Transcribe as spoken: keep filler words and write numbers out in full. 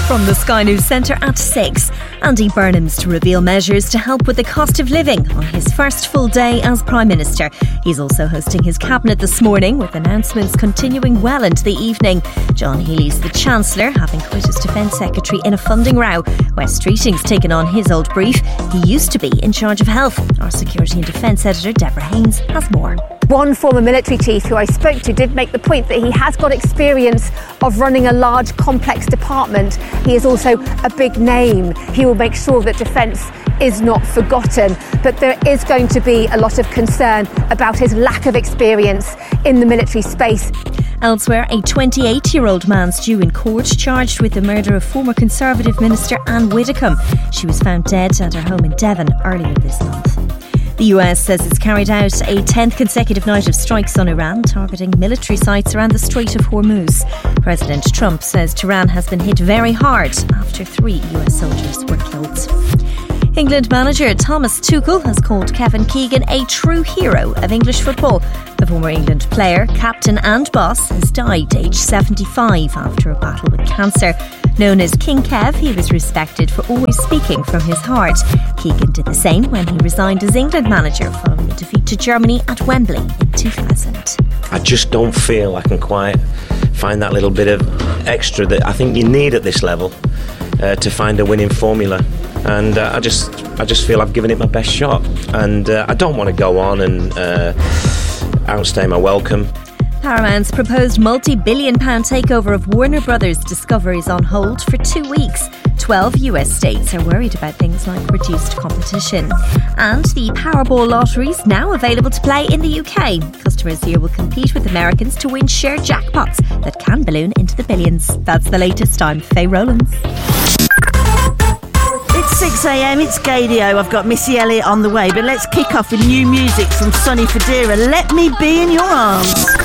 From the Sky News Centre at six, Andy Burnham's to reveal measures to help with the cost of living on his first full day as Prime Minister. He's also hosting his cabinet this morning, with announcements continuing well into the evening. John Healey's the Chancellor, having quit as Defence Secretary in a funding row. Wes Streeting's taken on his old brief. He used to be in charge of health. Our Security and Defence Editor Deborah Haynes has more. One former military chief who I spoke to did make the point that he has got experience of running a large, complex department. He is also a big name. He will make sure that defence is not forgotten. But there is going to be a lot of concern about his lack of experience in the military space. Elsewhere, a twenty-eight-year-old man's due in court charged with the murder of former Conservative Minister Anne Widdecombe. She was found dead at her home in Devon earlier this month. The U S says it's carried out a tenth consecutive night of strikes on Iran, targeting military sites around the Strait of Hormuz. President Trump says Tehran has been hit very hard after three U S soldiers were killed. England manager Thomas Tuchel has called Kevin Keegan a true hero of English football. The former England player, captain and boss has died aged seventy-five after a battle with cancer. Known as King Kev, he was respected for always speaking from his heart. Keegan did the same when he resigned as England manager following a defeat to Germany at Wembley in two thousand. I just don't feel I can quite find that little bit of extra that I think you need at this level uh, to find a winning formula. And uh, I just I just feel I've given it my best shot. And uh, I don't want to go on and uh, outstay my welcome. Paramount's proposed multi-billion pound takeover of Warner Brothers Discovery is on hold for two weeks. Twelve U S states are worried about things like reduced competition. And the Powerball lottery is now available to play in the U K. Customers here will compete with Americans to win shared jackpots that can balloon into the billions. That's the latest. I'm Faye Rowlands. It's six a.m, it's Gadio. I've got Missy Elliott on the way, but let's kick off with new music from Sonny Fodera. Let Me Be in Your Arms.